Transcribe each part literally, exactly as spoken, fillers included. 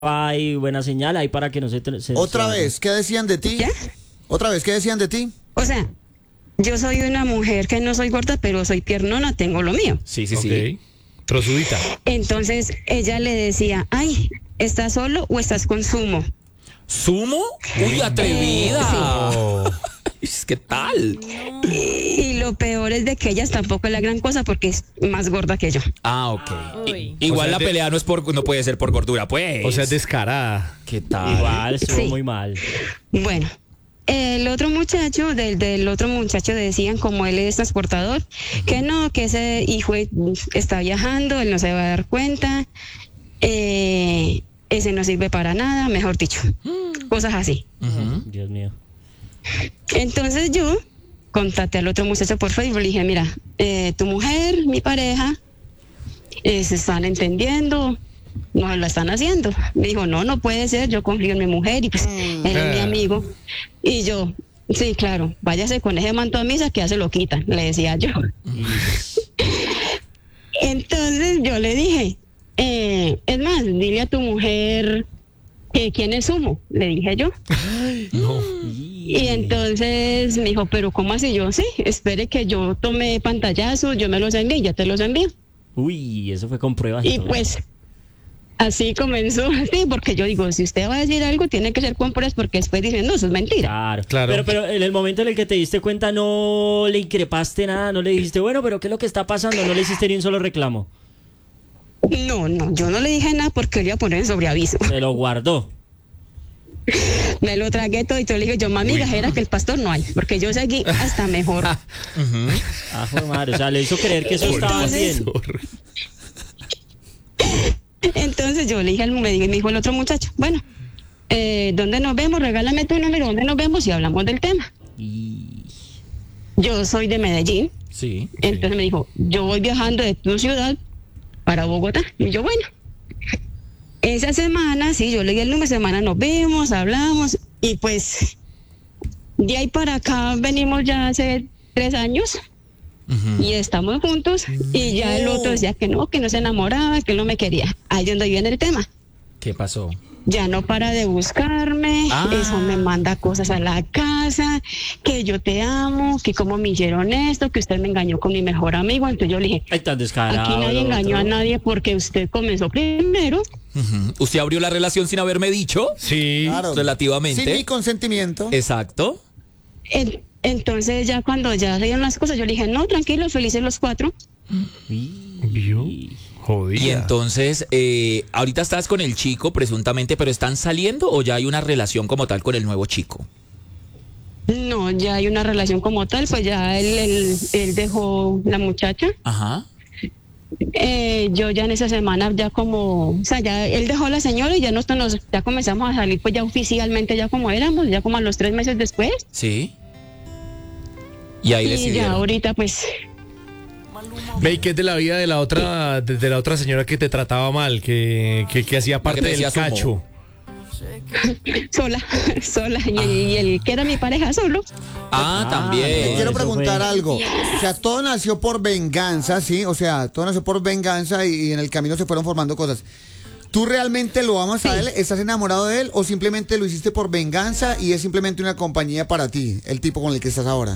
hay buena señal ahí para que no se... se Otra se- vez, ¿qué decían de ti? ¿Ya? Otra vez, ¿qué decían de ti? O sea, yo soy una mujer que no soy gorda, pero soy piernona, tengo lo mío. Sí, sí, Ok. sí. Prosudita. Entonces ella le decía, ay, ¿estás solo o estás con Sumo? ¿Sumo? Uy, atrevida. Oh. ¿Qué tal? Y, y lo peor es de que ella tampoco es la gran cosa porque es más gorda que yo. Ah, ok. Uy. I- Igual O sea, la de- pelea no es por, no puede ser por gordura, pues. O sea, es descarada. ¿qué tal? Igual, estuvo Sí. muy mal. Bueno, el otro muchacho, del, del otro muchacho decían, como él es transportador, que no, que ese hijo está viajando, él no se va a dar cuenta, eh, ese no sirve para nada, mejor dicho, cosas así. Ujú. Dios mío. Entonces yo contacté al otro muchacho por Facebook y le dije, mira, eh, tu mujer, mi pareja, eh, se están entendiendo, no la están haciendo. Me dijo, no, no puede ser, yo confío en mi mujer y pues él es mi amigo. Y yo, sí, claro, váyase con ese manto a misa que ya se lo quitan, le decía yo. Entonces yo le dije, eh, es más, dile a tu mujer que quién es Sumo, le dije yo. Y entonces me dijo, pero ¿cómo así? Yo, sí, espere que yo tome pantallazos, yo me los envío y ya te los envío. Uy, eso fue con pruebas. Y todo. pues así comenzó, sí, porque yo digo, si usted va a decir algo, tiene que ser con pruebas porque después dicen, no, eso es mentira. Claro, Claro. Pero, pero en el momento en el que te diste cuenta no le increpaste nada, no le dijiste, bueno, pero ¿qué es lo que está pasando? No le hiciste ni un solo reclamo. No, no, yo no le dije nada porque le iba a poner en sobreaviso. Se lo guardó. Me lo tragué todo y te le dije, yo, mami, gajera que el pastor no hay, porque yo seguí hasta mejor. Ah, fue madre, o sea, le hizo creer que eso estaba Entonces- bien. Entonces yo le dije al me dijo, me dijo el otro muchacho, bueno, eh, ¿dónde nos vemos? Regálame tu número, ¿dónde nos vemos? Y hablamos del tema. Y... Yo soy de Medellín, Sí. entonces me dijo, yo voy viajando de tu ciudad para Bogotá. Y yo, bueno, esa semana, sí, yo le di el número, semana nos vemos, hablamos, y pues de ahí para acá venimos ya hace tres años. Ujú. Y estamos juntos y ya el otro decía que no, que no se enamoraba, que él no me quería. Ahí es donde viene el tema. ¿Qué pasó? Ya no para de buscarme, Ah. eso me manda cosas a la casa, que yo te amo, que como me hicieron esto, que usted me engañó con mi mejor amigo. Entonces yo le dije, Ay, tan descarado. aquí nadie el engañó otro. a nadie porque usted comenzó primero. Ujú. ¿Usted abrió la relación sin haberme dicho? Sí. Claro. Relativamente. Sin mi consentimiento. Exacto. En- Entonces ya cuando ya se dieron las cosas, yo le dije, no, tranquilo, felices los cuatro. ¿Vio? Jodida. Y entonces, eh, ahorita estás con el chico presuntamente, pero ¿están saliendo o ya hay una relación como tal con el nuevo chico? No, ya hay una relación como tal, pues ya él, él, él dejó la muchacha. Ajá. Eh, yo ya en esa semana ya como, o sea, ya él dejó a la señora y ya nosotros nos, ya comenzamos a salir pues ya oficialmente ya como éramos, ya como a los tres meses después. Sí. Y ahí Y ya decidieron. ahorita pues, Ve, ¿y qué es de la vida de la otra, de, de la otra señora que te trataba mal, que, que, que hacía parte te del decía sumo. cacho? sola, sola, y, y el que era mi pareja solo. Ah, Ah, Te también. quiero eso preguntar fue- algo. O sea, todo nació por venganza, ¿sí? O sea, todo nació por venganza y, y en el camino se fueron formando cosas. ¿Tú realmente lo amas a Sí. él? ¿Estás enamorado de él? ¿O simplemente lo hiciste por venganza y es simplemente una compañía para ti, el tipo con el que estás ahora?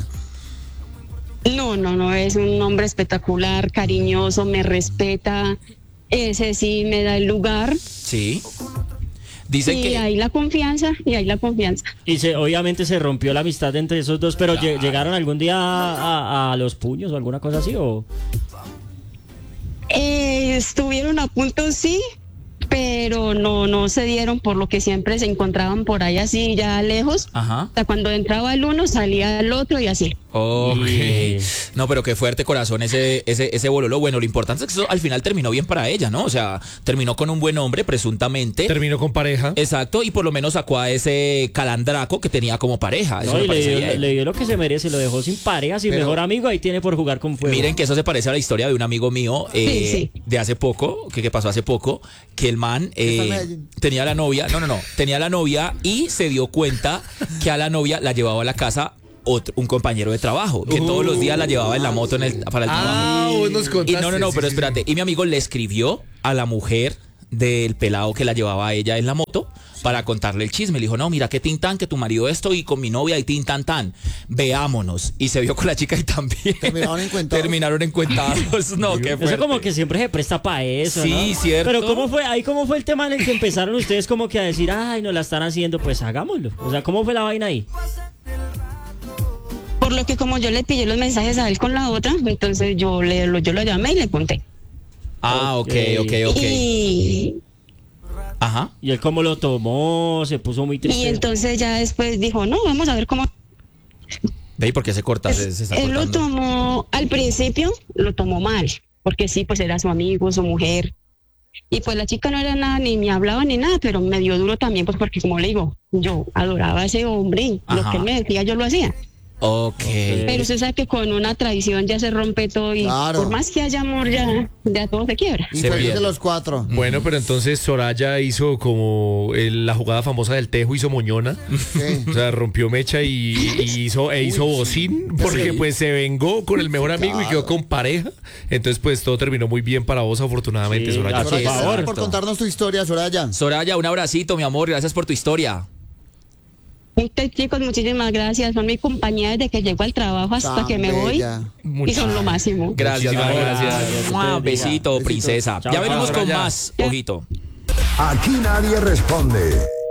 No, no, no, es un hombre espectacular, cariñoso, me respeta, ese sí me da el lugar. Sí. Dicen Y que... ahí la confianza, y ahí la confianza. Y se, obviamente se rompió la amistad entre esos dos, pero lle- ¿llegaron algún día a, a los puños o alguna cosa así? O... Eh, estuvieron a punto, sí, pero no, no se dieron por lo que siempre se encontraban por ahí así ya lejos. Ajá. O sea, cuando entraba el uno salía el otro y así. Ok. Y- No, pero qué fuerte corazón ese, ese, ese bololo. Bueno, lo importante es que eso al final terminó bien para ella, ¿no? O sea, terminó con un buen hombre, presuntamente. Terminó con pareja. Exacto, y por lo menos sacó a ese calandraco que tenía como pareja. Eso No, me y le parece dio, bien. le dio lo que se merece, lo dejó sin pareja, sin Pero- mejor amigo, ahí tiene por jugar con fuego. Miren que eso se parece a la historia de un amigo mío eh, Sí, sí. de hace poco, que, que pasó hace poco, que el man Está en eh, Medellín. tenía la novia, no, no, no, tenía la novia y se dio cuenta que a la novia la llevaba a la casa otro, un compañero de trabajo, que todos los días la llevaba en la moto en el, para el trabajo. Ah, vos nos Y contaste. no, no, no, sí, pero sí, espérate. Y mi amigo le escribió a la mujer del pelado que la llevaba a ella en la moto para contarle el chisme. Le dijo, no, mira, que tintan, que tu marido esto y con mi novia y tintan tan. Veámonos. Y se vio con la chica y también. Terminaron encuentados. Terminaron encuentados. No, qué fuerte. Eso como que siempre se presta para eso, Sí, ¿no? cierto. Pero ¿cómo fue? Ahí cómo fue el tema en el que empezaron ustedes como que a decir, ay, no la están haciendo, pues hagámoslo. O sea, ¿cómo fue la vaina ahí? Por lo que como yo le pillé los mensajes a él con la otra, entonces yo le lo, yo lo llamé y le conté. Ah, ok, ok, ok. Y, Ajá. ¿Y él cómo lo tomó? Se puso muy triste. y entonces ya después dijo, no, vamos a ver cómo... ¿Ve? ¿Por qué se corta? Se, se está Él lo cortando. tomó, al principio lo tomó mal, porque sí, pues era su amigo, su mujer. Y pues la chica no era nada, ni me hablaba ni nada, pero me dio duro también, pues porque como le digo, yo adoraba a ese hombre y Ajá. lo que él me decía yo lo hacía. Ok. Pero usted sabe que con una traición ya se rompe todo y Claro. por más que haya amor ya, ya todo se quiebra. Y Se feliz de pierde. los cuatro. Bueno, pero entonces Soraya hizo como el- la jugada famosa del tejo, hizo moñona. Sí. O sea, rompió mecha y, y hizo, e hizo bocín porque Sí. pues se vengó con el mejor amigo y quedó con pareja. Entonces pues todo terminó muy bien para vos afortunadamente, Sí, Soraya. así Soraya, por favor. gracias por contarnos tu historia, Soraya. Soraya, un abracito, mi amor. Gracias por tu historia. Ustedes, chicos, muchísimas gracias. Son mi compañía desde que llego al trabajo hasta Tan que me voy. bella. Y son lo máximo. Gracias, mi Muchísimas amor. gracias. Mua, Dios te bendiga. besito, princesa. Chao, Ya venimos chao, con Soraya. más. Ojito. Aquí nadie responde.